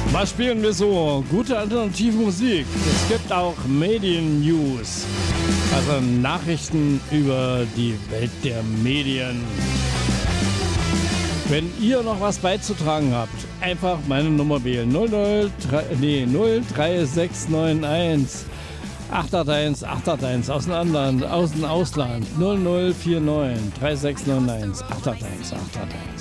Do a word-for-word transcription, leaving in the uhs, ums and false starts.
Was spielen wir so? Gute alternative Musik. Es gibt auch Medien-News, also Nachrichten über die Welt der Medien. Wenn ihr noch was beizutragen habt, einfach meine Nummer wählen. null null drei, nee, null drei sechs neun eins acht acht eins acht acht eins aus dem Anland, aus dem Ausland null null vier neun drei sechs neun eins acht acht eins acht acht eins.